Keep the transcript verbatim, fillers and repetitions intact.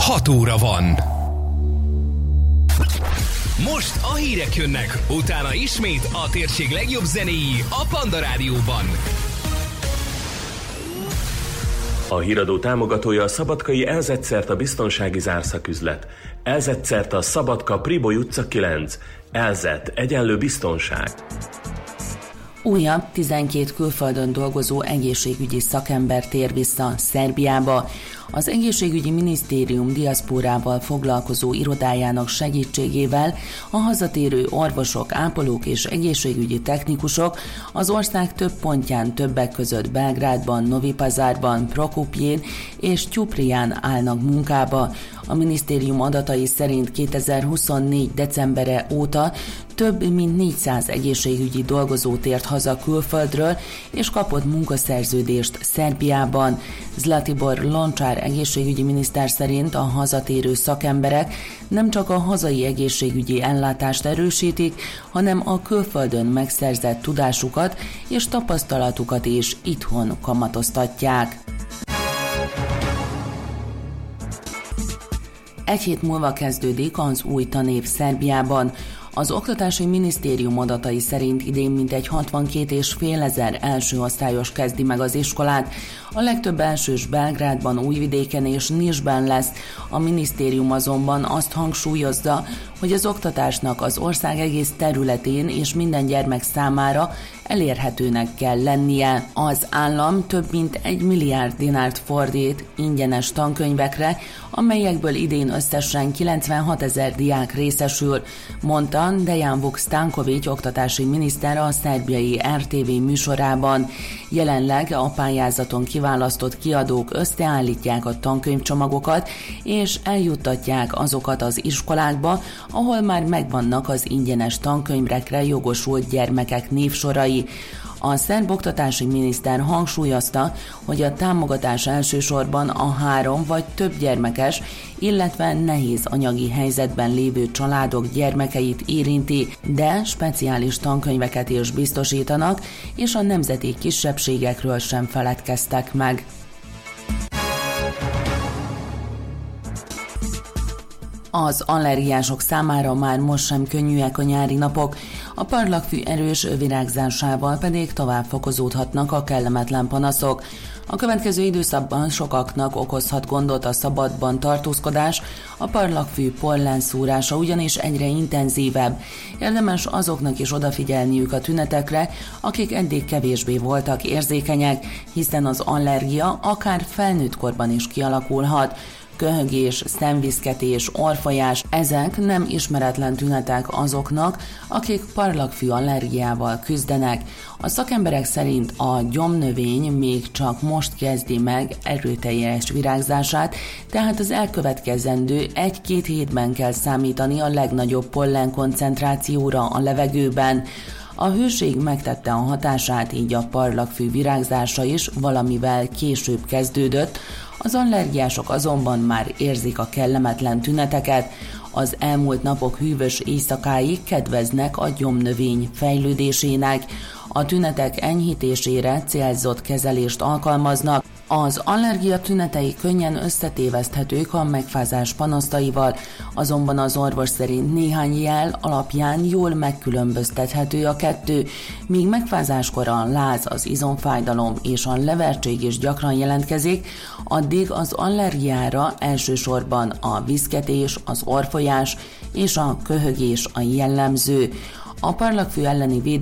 hat óra van. Most a hírek jönnek, utána ismét a térség legjobb zenéi a Panda Rádióban. A híradó támogatója a szabadkai Elzetszerta biztonsági zárszaküzlet. Elzetszerta Szabadka Priboly utca kilenc. Elzet egyenlő biztonság. Újabb tizenkét külföldön dolgozó egészségügyi szakember tér vissza Szerbiába. Az egészségügyi minisztérium diaszpórával foglalkozó irodájának segítségével a hazatérő orvosok, ápolók és egészségügyi technikusok az ország több pontján, többek között Belgrádban, Novi Pazarban, Prokupjén és Tyupriján állnak munkába. A minisztérium adatai szerint kétezer-huszonnégy decembere óta több mint négyszáz egészségügyi dolgozó tért haza külföldről és kapott munkaszerződést Szerbiában. Zlatibor Loncsár egészségügyi miniszter szerint a hazatérő szakemberek nem csak a hazai egészségügyi ellátást erősítik, hanem a külföldön megszerzett tudásukat és tapasztalatukat is itthon kamatoztatják. Egy hét múlva kezdődik az új tanév Szerbiában. Az Oktatási Minisztérium adatai szerint idén mintegy hatvankét és fél ezer első osztályos kezdi meg az iskolát. A legtöbb elsős Belgrádban, Újvidéken és Nisben lesz. A minisztérium azonban azt hangsúlyozza, hogy az oktatásnak az ország egész területén és minden gyermek számára elérhetőnek kell lennie. Az állam több mint egy milliárd dinárt fordít ingyenes tankönyvekre, amelyekből idén összesen kilencvenhatezer diák részesül, mondta Dejan Vuk Stanković oktatási miniszter a szerbiai er té vé műsorában. Jelenleg a pályázaton kiválasztott kiadók összeállítják a tankönyvcsomagokat, és eljuttatják azokat az iskolákba, ahol már megvannak az ingyenes tankönyvekre jogosult gyermekek névsorai. A szerb oktatási miniszter hangsúlyozta, hogy a támogatás elsősorban a három vagy több gyermekes, illetve nehéz anyagi helyzetben lévő családok gyermekeit érinti, de speciális tankönyveket is biztosítanak, és a nemzeti kisebbségekről sem feledkeztek meg. Az allergiások számára már most sem könnyűek a nyári napok, a parlagfű erős virágzásával pedig tovább fokozódhatnak a kellemetlen panaszok. A következő időszakban sokaknak okozhat gondot a szabadban tartózkodás, a parlagfű pollenszúrása ugyanis egyre intenzívebb. Érdemes azoknak is odafigyelniük a tünetekre, akik eddig kevésbé voltak érzékenyek, hiszen az allergia akár felnőtt korban is kialakulhat. Köhögés, szemviszketés, orrfolyás, ezek nem ismeretlen tünetek azoknak, akik parlagfű allergiával küzdenek. A szakemberek szerint a gyomnövény még csak most kezdi meg erőteljes virágzását, tehát az elkövetkezendő egy-két hétben kell számítani a legnagyobb pollen koncentrációra a levegőben. A hőség megtette a hatását, így a parlagfű virágzása is valamivel később kezdődött, az allergiások azonban már érzik a kellemetlen tüneteket. Az elmúlt napok hűvös éjszakái kedveznek a gyomnövény fejlődésének. A tünetek enyhítésére célzott kezelést alkalmaznak. Az allergia tünetei könnyen összetéveszthetők a megfázás panasztaival, azonban az orvos szerint néhány jel alapján jól megkülönböztethető a kettő, míg megfázáskor a láz, az izomfájdalom és a levertség is gyakran jelentkezik, addig az allergiára elsősorban a viszketés, az orrfolyás és a köhögés a jellemző. A parlagfű elleni védelem